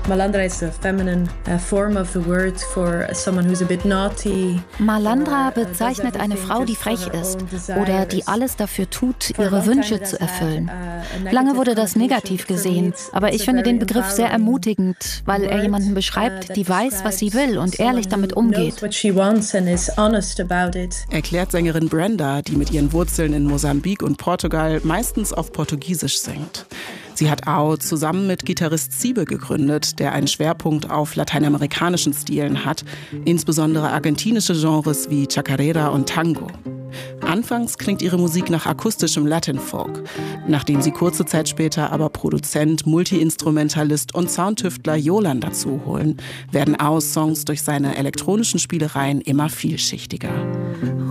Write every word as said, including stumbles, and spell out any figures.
Malandra is a feminine uh, form of the word for someone who's a bit naughty. Malandra bezeichnet eine Frau, die frech ist oder die alles dafür tut, ihre Wünsche zu erfüllen. Lange wurde das negativ gesehen, aber ich finde den Begriff sehr ermutigend, weil er jemanden beschreibt, die weiß, was sie will und ehrlich damit umgeht. Erklärt Sängerin Brenda, die mit ihren Wurzeln in Mosambik und Portugal meistens auf Portugiesisch singt. Sie hat Ao zusammen mit Gitarrist Siebe gegründet, der einen Schwerpunkt auf lateinamerikanischen Stilen hat, insbesondere argentinische Genres wie Chacarera und Tango. Anfangs klingt ihre Musik nach akustischem Latin Folk. Nachdem sie kurze Zeit später aber Produzent, Multiinstrumentalist und Soundtüftler Jolan dazu holen, werden Aos Songs durch seine elektronischen Spielereien immer vielschichtiger.